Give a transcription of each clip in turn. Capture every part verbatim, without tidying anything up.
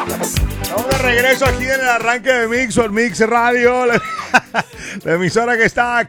Estamos de regreso aquí en el arranque de Mix o el Mix Radio, la, la emisora que está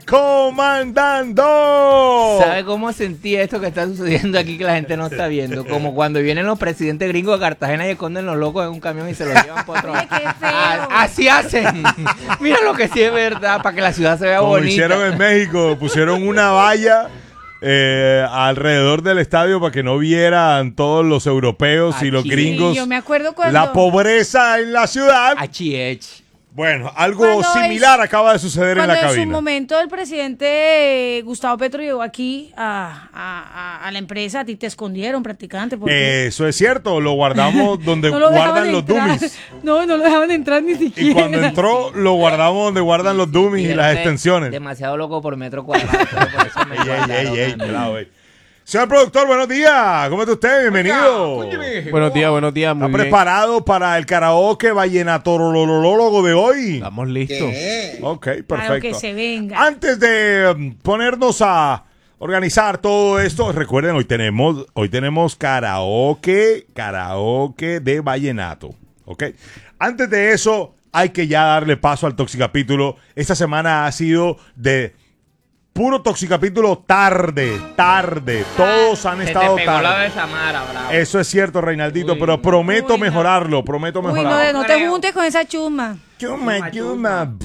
comandando. ¿Sabe cómo sentí esto que está sucediendo aquí que la gente no está viendo? Como cuando vienen los presidentes gringos de Cartagena y esconden los locos en un camión y se los llevan por otro lado. Ah, así hacen. Mira lo que sí es verdad, para que la ciudad se vea Como bonita. hicieron en México, pusieron una valla eh, alrededor del estadio para que no vieran todos los europeos Achí. y los gringos. Sí, yo me acuerdo cuando... La pobreza en la ciudad. Achiech. Bueno, algo Cuando similar es- acaba de suceder en Cuando la en su cabina. momento el presidente eh, Gustavo Petro llegó aquí a, a- a- a la empresa, a ti te escondieron prácticamente. Porque Eso es cierto, lo guardamos donde no lo dejaban guardan los entrar. dummies. No, no lo dejaban entrar ni siquiera. Y cuando entró, lo guardamos donde guardan los dummies y, de las repente, extensiones. Demasiado loco por metro cuadrado. pero por eso me Ey, ey, guardaron, ey, ey, mano. cuidado, ey. Señor productor, buenos días. ¿Cómo está usted? Bienvenido. Buenos días, buenos días, muy ¿Está bien. preparado para el karaoke vallenatorolólogo de hoy? Estamos listos. Ok, Claro perfecto. que se venga. Antes de um, ponernos a organizar todo esto, recuerden, hoy tenemos, hoy tenemos karaoke, karaoke de vallenato, ¿ok? Antes de eso, hay que ya darle paso al Toxicapítulo. Esta semana ha sido de puro Toxicapítulo tarde, tarde. Todos han Se te estado pegó la tarde. de Samara, bravo. Eso es cierto, Reinaldito, Uy. pero prometo Uy, no. mejorarlo, prometo Uy, no, mejorarlo. no te juntes con esa chusma. Yuma, yuma.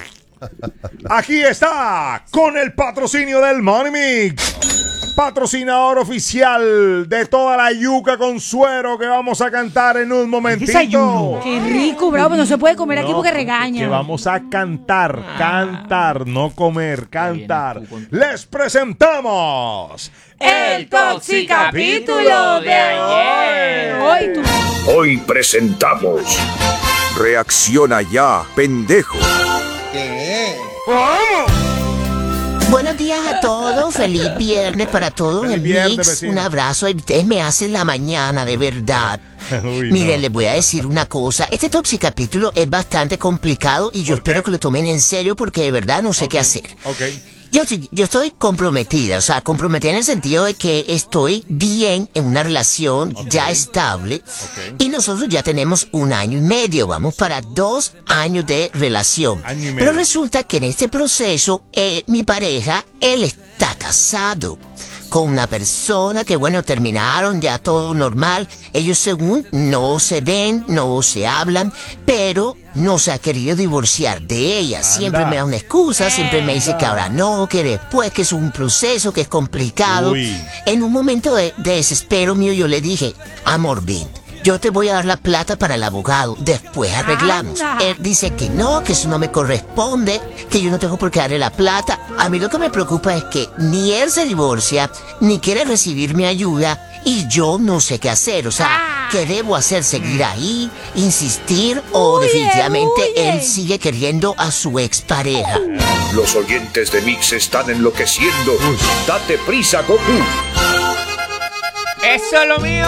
Aquí está, con el patrocinio del Money Mix, patrocinador oficial de toda la yuca con suero que vamos a cantar en un momentito. Qué rico, bravo, pero no se puede comer aquí No, porque regaña. Que vamos a cantar, cantar, no comer, cantar. Les presentamos El Toxicapítulo de ayer. Hoy tú. Hoy presentamos Reacciona ya, pendejo. Buenos días a todos, feliz viernes para todos Feliz el viernes, Mix, vecino. un abrazo, y ustedes me hacen la mañana, de verdad. Uy, Miren, no. les voy a decir una cosa, este Toxicapítulo es bastante complicado y yo ¿Por qué? espero que lo tomen en serio porque de verdad no sé qué hacer. Ok. Yo, sí- yo estoy comprometida, o sea, comprometida en el sentido de que estoy bien en una relación ya estable Ok. y nosotros ya tenemos un año y medio, vamos para dos años de relación. Año y medio. Pero resulta que en este proceso, eh, mi pareja, él está casado con una persona que, bueno, terminaron ya todo normal. Ellos según no se ven, no se hablan, pero no se ha querido divorciar de ella. Siempre Anda. me da una excusa, siempre me dice que ahora no, que después, que es un proceso, que es complicado. Uy. En un momento de, de desespero mío yo le dije, amor, bien, yo te voy a dar la plata para el abogado, después arreglamos. Anda. Él dice que no, que eso no me corresponde, que yo no tengo por qué darle la plata. A mí lo que me preocupa es que ni él se divorcia, ni quiere recibir mi ayuda, y yo no sé qué hacer. O sea, Ah. ¿qué debo hacer? ¿Seguir ahí? ¿Insistir? ¿O Huye, definitivamente huye. él sigue queriendo a su expareja? Los oyentes de Mix están enloqueciendo. Date prisa, Goku. ¡Eso es lo mío!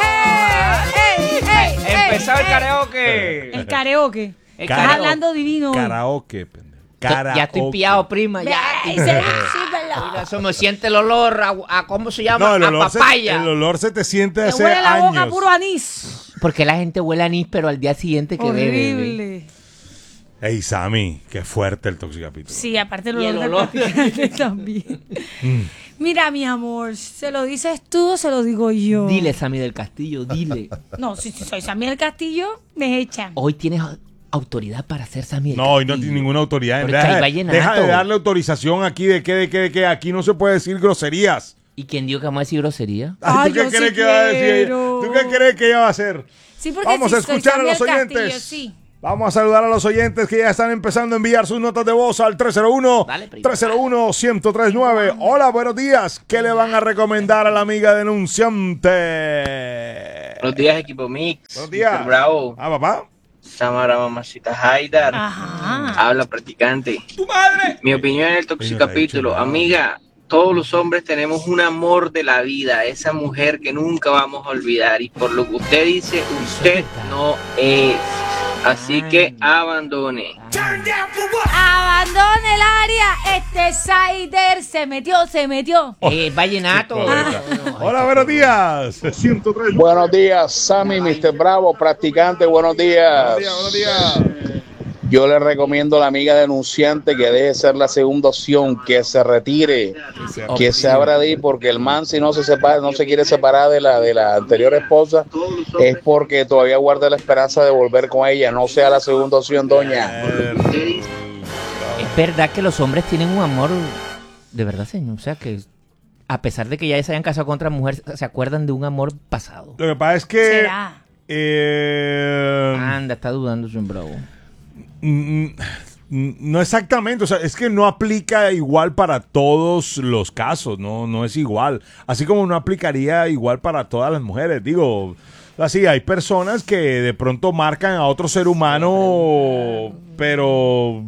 ¡Ey, ey, ey, Empezó el ey! karaoke. El karaoke. El Estás karaoke. hablando divino hoy. Karaoke, pendejo. Karaoke. Ya estoy pillado, prima. Ya. Ay, se- súbelo. Mira, eso me siente el olor a, a- ¿cómo se llama? No, el a olor, se, papaya. el olor se te siente Te hace huele la boca años. puro anís. Porque la gente huele a anís, pero al día siguiente que bebe. Horrible. Ey, Sammy, qué fuerte el Toxicapítulo. Sí, aparte el Y el olor, olor. del practicante también. Mira, mi amor, ¿se lo dices tú o se lo digo yo? Dile, Sammy del Castillo, dile. No, si, si soy Sammy del Castillo, me echan. Hoy tienes autoridad para ser Sammy del No, hoy no Castillo. tiene ninguna autoridad. Pero es que hay Deja, vallenato. deja de darle autorización aquí de que, de que, de que aquí no se puede decir groserías. ¿Y quién dijo que vamos a decir grosería? Ay, ¿Tú qué yo crees sí que va a decir ella? quiero. ¿Tú qué crees que ella va a hacer? Sí, porque Vamos si a soy escuchar a Sammy los del oyentes. Castillo, sí. Vamos a saludar a los oyentes que ya están empezando a enviar sus notas de voz al tres cero uno, Dale, primo. tres cero uno, uno cero tres nueve. Hola, buenos días. ¿Qué le van a recomendar a la amiga denunciante? Buenos días, equipo Mix. Buenos días. mister Bravo. Ah, papá. Samara Mamacita Haidar. Ajá. Habla practicante. ¡Tu madre! Mi opinión en el Toxicapítulo. Coño, te ha dicho Amiga, todos los hombres tenemos un amor de la vida. Esa mujer que nunca vamos a olvidar. Y por lo que usted dice, usted no es. Así que abandone. Abandone el área. Este Sider se metió, se metió. Eh, vallenato. Hola, buenos días. Buenos días, Sammy, mister Bravo, practicante, buenos días. Buenos días, buenos días. Yo le recomiendo a la amiga denunciante que deje de ser la segunda opción, que se retire, que se abra de ahí, porque el man, si no se separa, no se quiere separar de la de la anterior esposa, es porque todavía guarda la esperanza de volver con ella. No sea la segunda opción, doña. Es verdad que los hombres tienen un amor, de verdad, señor. O sea, que a pesar de que ya se hayan casado con otra mujer, se acuerdan de un amor pasado. Lo que pasa es que... ¿Será? Eh, Anda, está dudando, señor Bravo. mm, no exactamente, o sea, es que no aplica igual para todos los casos, no, no es igual. Así como no aplicaría igual para todas las mujeres, digo... Así, hay personas que de pronto marcan a otro ser humano, pero...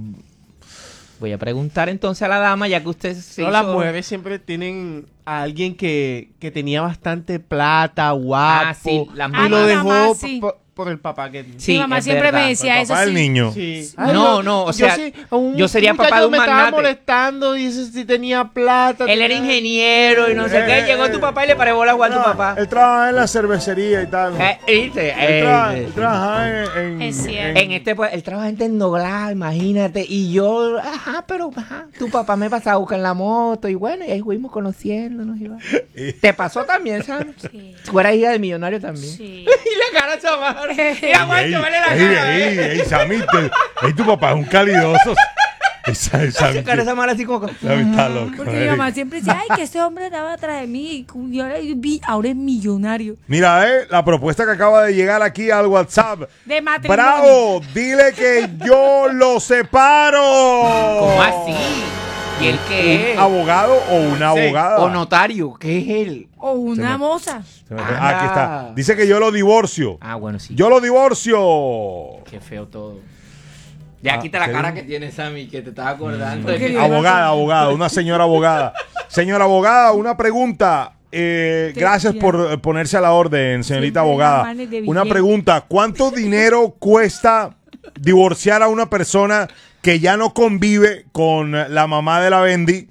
Voy a preguntar entonces a la dama, ya que usted se No, hizo... las mujeres siempre tienen a alguien que, que tenía bastante plata, guapo, Ah, sí, la y mamá. lo Ah, dejó mamá, sí. por, por el papá que... Sí, Mi mamá es siempre verdad. me decía eso. Papá del Sí. niño. Sí. No, no, o sea, un yo sería papá muchacho de un me estaba magnate. molestando, dice si tenía plata. Él era tenía- ingeniero y no sé Eh, qué. eh, Llegó eh. tu papá y le paró bola a tu papá. Él trabaja en la cervecería y tal. Eh, ¿viste? Él, Eh, tra- él trabaja en, en- Es cierto. En este, pues, él trabaja en Tecnogral, imagínate. Y yo, ajá, pero, ajá, tu papá me pasaba a buscar en la moto. Y bueno, y ahí fuimos conociéndonos. Y va. Te pasó también, ¿sabes? Sí. Tú eras hija del millonario también. Sí. Y la cara se amar. Mira, Juancho, vale la ey, cara. ey, ey, Sammy, te- ey, tu papá es un calidoso. Esa, esa, Esa cara se mal así como... Sammy está loco. Porque mi ey. mamá siempre decía, ay, que ese hombre estaba atrás de mí. Y ahora, vi- ahora es millonario. Mira, eh, la propuesta que acaba de llegar aquí al WhatsApp. De matrimonio. Bravo, dile que yo lo separo. ¿Cómo así? ¿Y él qué es? ¿Un abogado o una abogada? O notario, ¿qué es él? O una moza. Se me- ah, aquí está. Dice que yo lo divorcio. Ah, bueno, sí. Yo lo divorcio. Qué feo todo. Ya Ah, quita la ¿qué cara dijo? que tiene Sammy, que te estaba acordando. Porque de que- yo- Abogada, abogada, una señora abogada. Señora abogada, una pregunta. Eh, Te- gracias ya. por eh, ponerse a la orden, señorita Siempre abogada. las manes de Una billete. pregunta. ¿Cuánto dinero cuesta divorciar a una persona que ya no convive con la mamá de la Bendy?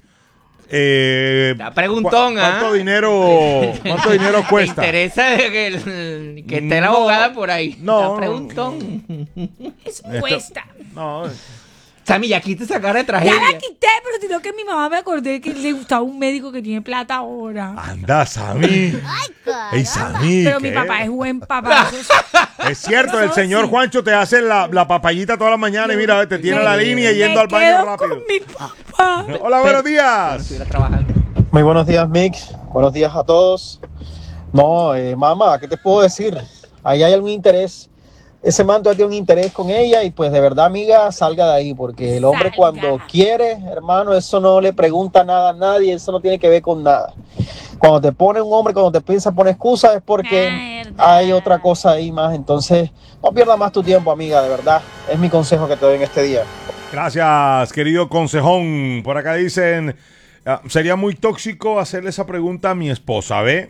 Eh, Está preguntón, ¿cu- ¿ah? ¿Cuánto dinero, cuánto dinero ¿Te cuesta? interesa que, el- que esté la No. abogada por ahí? No, Está no, preguntón. Eso Esto- cuesta. No, Sammy, ya quita esa cara de Ya tragedia. la quité, pero sino que mi mamá me acordé que le gustaba un médico que tiene plata ahora. anda, Sammy. Ey, Sammy, Pero mi ¿qué? papá es buen papá. Eso es- Es cierto, el Eso señor sí. Juancho te hace la, la papayita toda la mañana y mira, te tiene Me- la línea me yendo al baño quedo rápido. con mi papá. Hola, buenos días. Estuviera trabajando. Muy buenos días, Mix. Buenos días a todos. No, eh, mamá, ¿qué te puedo decir? Ahí hay algún interés. Ese man todavía tiene un interés con ella y pues de verdad, amiga, salga de ahí, porque el hombre Salga. cuando quiere, hermano, eso no le pregunta nada a nadie, eso no tiene que ver con nada. Cuando te pone un hombre, cuando te piensa poner excusas es porque Ah, verdad. hay otra cosa ahí más. Entonces, no pierdas más tu tiempo, amiga, de verdad. Es mi consejo que te doy en este día. Gracias, querido consejón. Por acá dicen, ah, sería muy tóxico hacerle esa pregunta a mi esposa, ¿ve?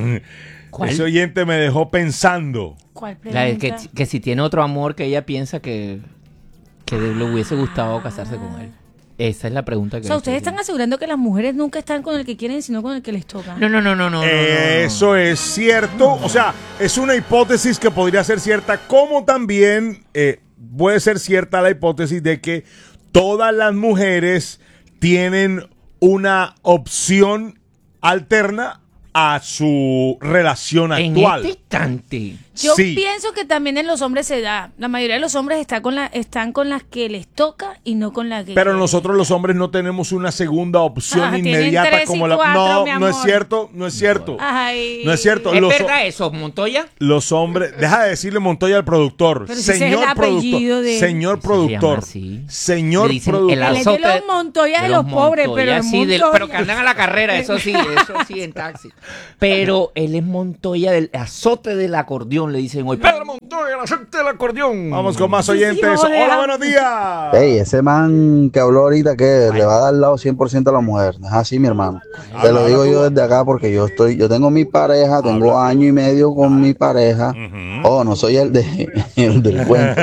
¿Cuál? Ese oyente me dejó pensando. ¿Cuál La de que, pregunta? que si tiene otro amor que ella piensa que, que le hubiese gustado casarse con él. Esa es la pregunta que O sea, le ustedes estoy están asegurando que las mujeres nunca están con el que quieren, sino con el que les toca. haciendo. No, no, no, no, no. no, no, no. Eso es cierto. O sea, es una hipótesis que podría ser cierta, como también eh, puede ser cierta la hipótesis de que todas las mujeres tienen una opción alterna a su relación En actual. este instante. Yo Sí. pienso que también en los hombres se da. La mayoría de los hombres está con la, están con las que les toca y no con las que... Pero nosotros los hombres no tenemos una segunda opción Ah, tienen inmediata tres y como la... cuatro, no, mi no es amor. cierto, no es cierto. Ay. No es cierto. ¿Es Los, verdad eso, Montoya? los hombres... Deja de decirle Montoya al productor. Pero si ese es señor el apellido productor. de- Señor Eso se llama productor. así. Señor Le dicen el productor. Él es de azote los Montoya de los pobres, pero Montoya, es sí, del- Montoya. pero que andan a la carrera, eso sí, eso sí, en taxi. Pero él es Montoya del azote del acordeón. acordeón, le dicen hoy. Pedro Montoya, la gente del acordeón. Vamos con más oyentes. Sí, Hola, buenos días. Ey, ese man que habló ahorita que le va a dar lado cien por ciento a la mujer. Es así, mi hermano. Te lo digo yo desde acá porque yo estoy, yo tengo mi pareja, tengo año y medio con mi pareja. Oh, no soy el de el del cuento.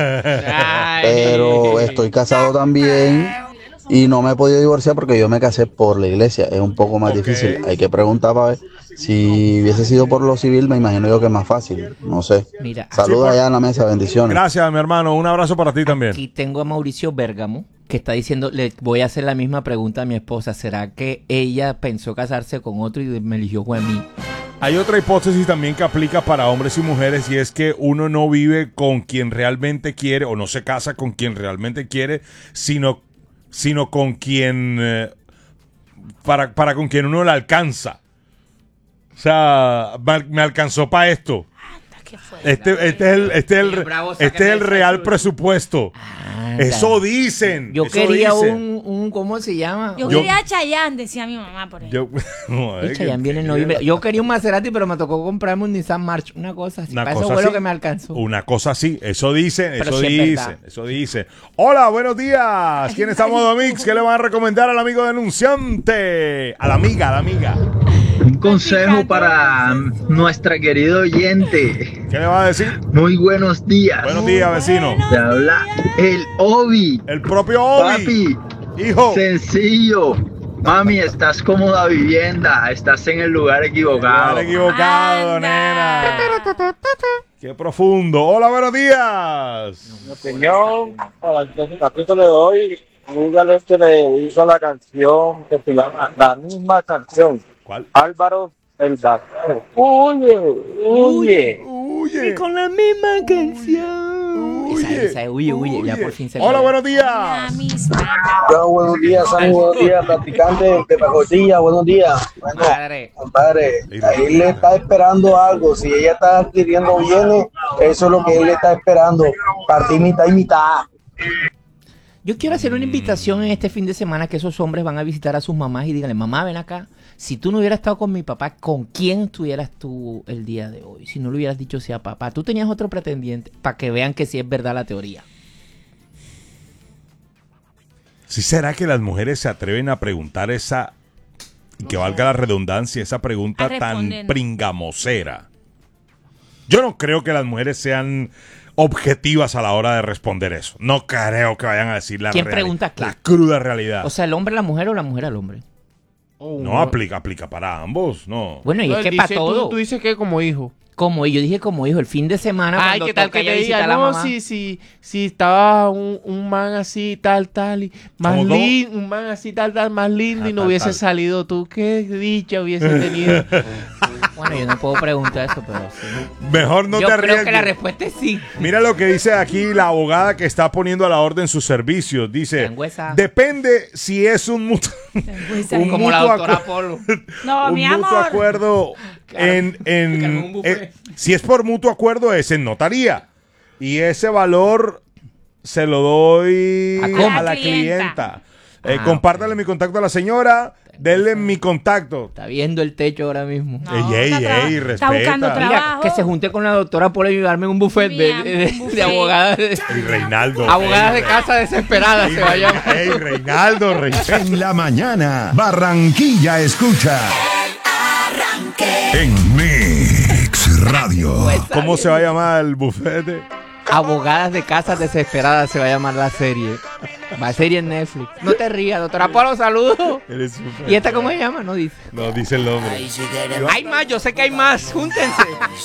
Pero estoy casado también. Y no me he podido divorciar porque yo me casé por la iglesia. Es un poco más okay. difícil. Hay que preguntar para ver. Si hubiese sido por lo civil, me imagino yo que es más fácil. No sé. Mira, saludos allá en la mesa. Bendiciones. Gracias, mi hermano. Un abrazo para ti también. Aquí tengo a Mauricio Bérgamo, que está diciendo, le voy a hacer la misma pregunta a mi esposa. ¿Será que ella pensó casarse con otro y me eligió a mí? Hay otra hipótesis también que aplica para hombres y mujeres, y es que uno no vive con quien realmente quiere, o no se casa con quien realmente quiere, sino sino con quien eh, para, para con quien uno le alcanza. O sea, me alcanzó para esto. Este, este es el, este es el, este es el real presupuesto. Ah, eso dicen. Yo eso quería dicen. Un, un, ¿cómo se llama? Yo, yo quería a Chayanne, decía mi mamá por ejemplo. Yo, no, es Chayanne viene en noviembre. Yo quería un Maserati, pero me tocó comprarme un Nissan March, una cosa así. Una Para cosa eso fue así, lo que me alcanzó. Una cosa así, eso dicen, pero eso sí dicen, eso dicen. Hola, buenos días. ¿Quién está a modo mix? ¿Qué le van a recomendar al amigo denunciante? A la amiga, a la amiga. Un consejo para nuestra querida oyente. ¿Qué le va a decir? Muy buenos días. Buenos días, vecino. Te habla el Obi. El propio Obi. Papi, hijo. Sencillo. Mami, estás cómoda vivienda. Estás en el lugar equivocado. El lugar equivocado, nena. Qué profundo. Hola, buenos días. Mi opinión, para el capítulo de hoy, Google este le hizo la canción que se llama la misma canción. ¿Cuál? Álvaro el Dato. Huye, huye, huye. Y con la misma canción. Huye, esa, esa, huye, huye, huye. Ya por fin se Hola, ve. buenos días. Hola, buenos días, Sammy, buenos días, practicante de pacotilla, buenos días. Bueno, Padre. compadre, ahí le está esperando algo. Si ella está adquiriendo bienes, eso es lo que él le está esperando. Partir mitad y mitad. Yo quiero hacer una invitación en este fin de semana que esos hombres van a visitar a sus mamás y díganle, mamá, ven acá. Si tú no hubieras estado con mi papá, ¿con quién estuvieras tú el día de hoy? Si no le hubieras dicho sea papá, tú tenías otro pretendiente, para que vean que sí es verdad la teoría. ¿Sí será que las mujeres se atreven a preguntar esa, que valga la redundancia, esa pregunta tan pringamosera? Yo no creo que las mujeres sean objetivas a la hora de responder eso. No creo que vayan a decir la ¿Quién reali- pregunta qué? la cruda realidad. O sea, ¿el hombre a la mujer o la mujer al hombre? Oh, no, no, aplica, aplica para ambos, no. Bueno, y no, es que dice, para todo. Tú, tú dices que como hijo. Como yo dije como hijo, el fin de semana Ay, cuando ¿qué tal toca que ya te visitar diga? a la No, mamá. si, si, si estaba un, un man así, tal, tal, y más ¿Cómo, cómo? lindo, un man así, tal, tal, más lindo, Ah, y no tal, hubiese tal. salido tú. Qué dicha hubiese tenido. Bueno, yo no puedo preguntar eso, pero sí. Mejor no yo te creo arriesgues. que la respuesta es sí. Mira lo que dice aquí la abogada que está poniendo a la orden sus servicios. Dice, Sangüesa. depende si es un mutuo, un Como la mutuo doctora acu- Polo. No, un mi mutuo amor. acuerdo en, en Cargó un buffet. eh, si es por mutuo acuerdo es en notaría y ese valor se lo doy ¿A a, cómo? la La clienta. clienta. Eh, Ah, compártale mi contacto a la señora, denle mi contacto. Está viendo el techo ahora mismo. No, ey, ey, está, tra- ey, está respeta. buscando Mira, Mira, trabajo. que se junte con la doctora Polo y ayudarme en un buffet de, Mira, de, de- un buffet. de abogadas de, Y Reinaldo. abogadas de ey, casa desesperadas ey, se va a llamar. ey, Reinaldo, Reinaldo. En la mañana, Barranquilla escucha. En Mix Radio. ¿Cómo se va a llamar el bufete? Abogadas de casas desesperadas se va a llamar la serie. Va a serie en Netflix. No te rías, doctora Polo, saludos. Eres un- ¿Y esta cómo se llama? No dice. No, dice el nombre. Hay más, yo sé que hay más. Júntense.